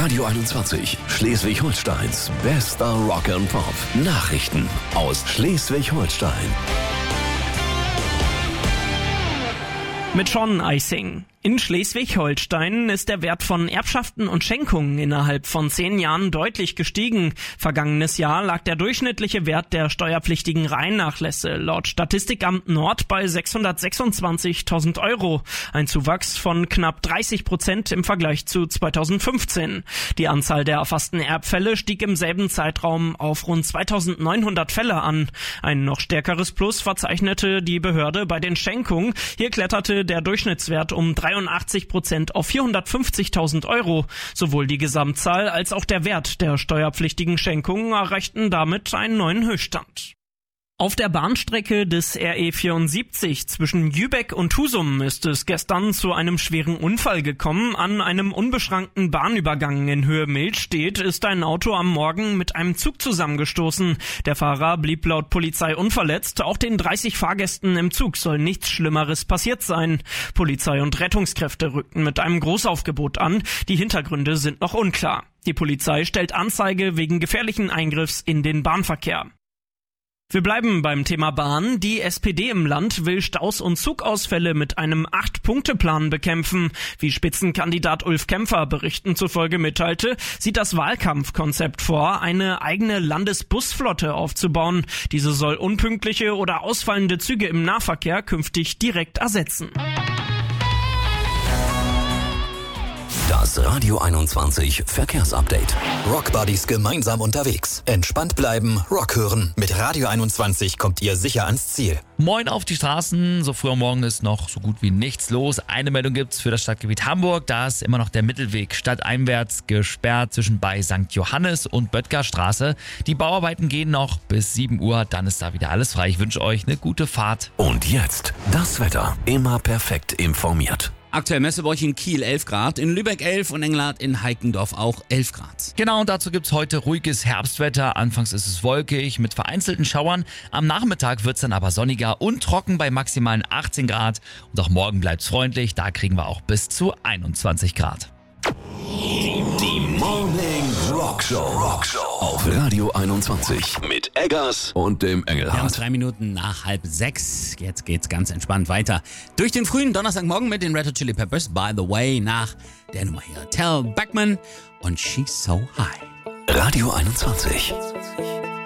Radio 21, Schleswig-Holsteins bester Rock and Pop. Nachrichten aus Schleswig-Holstein. Mit Sean Eising. In Schleswig-Holstein ist der Wert von Erbschaften und Schenkungen innerhalb von 10 Jahren deutlich gestiegen. Vergangenes Jahr lag der durchschnittliche Wert der steuerpflichtigen Reinnachlässe laut Statistikamt Nord bei 626.000 Euro. Ein Zuwachs von knapp 30% im Vergleich zu 2015. Die Anzahl der erfassten Erbfälle stieg im selben Zeitraum auf rund 2.900 Fälle an. Ein noch stärkeres Plus verzeichnete die Behörde bei den Schenkungen. Hier kletterte der Durchschnittswert um 83% auf 450.000 Euro. Sowohl die Gesamtzahl als auch der Wert der steuerpflichtigen Schenkungen erreichten damit einen neuen Höchststand. Auf der Bahnstrecke des RE74 zwischen Jübeck und Husum ist es gestern zu einem schweren Unfall gekommen. An einem unbeschrankten Bahnübergang in Höhe Milstedt ist ein Auto am Morgen mit einem Zug zusammengestoßen. Der Fahrer blieb laut Polizei unverletzt. Auch den 30 Fahrgästen im Zug soll nichts Schlimmeres passiert sein. Polizei und Rettungskräfte rückten mit einem Großaufgebot an. Die Hintergründe sind noch unklar. Die Polizei stellt Anzeige wegen gefährlichen Eingriffs in den Bahnverkehr. Wir bleiben beim Thema Bahn. Die SPD im Land will Staus und Zugausfälle mit einem 8-Punkte-Plan bekämpfen. Wie Spitzenkandidat Ulf Kämpfer Berichten zufolge mitteilte, sieht das Wahlkampfkonzept vor, eine eigene Landesbusflotte aufzubauen. Diese soll unpünktliche oder ausfallende Züge im Nahverkehr künftig direkt ersetzen. Das Radio 21 Verkehrsupdate. Rock Buddies gemeinsam unterwegs. Entspannt bleiben, Rock hören. Mit Radio 21 kommt ihr sicher ans Ziel. Moin auf die Straßen. So früh am Morgen ist noch so gut wie nichts los. Eine Meldung gibt's für das Stadtgebiet Hamburg. Da ist immer noch der Mittelweg stadteinwärts gesperrt zwischen bei St. Johannes und Böttgerstraße. Die Bauarbeiten gehen noch bis 7 Uhr. Dann ist da wieder alles frei. Ich wünsche euch eine gute Fahrt. Und jetzt das Wetter. Immer perfekt informiert. Aktuell Messebräuch in Kiel 11 Grad, in Lübeck 11 und Engelhardt in Heikendorf auch 11 Grad. Genau, und dazu gibt's heute ruhiges Herbstwetter. Anfangs ist es wolkig mit vereinzelten Schauern. Am Nachmittag wird's dann aber sonniger und trocken bei maximalen 18 Grad. Und auch morgen bleibt's freundlich, da kriegen wir auch bis zu 21 Grad. Die Morning Rock Show auf Radio 21 mit Eggers und dem Wir haben Engelhardt. 3 Minuten nach 5:30. Jetzt geht's ganz entspannt weiter. Durch den frühen Donnerstagmorgen mit den Red Hot Chili Peppers, By the Way, nach der Nummer hier. Tell Backman und She's So High. Radio 21.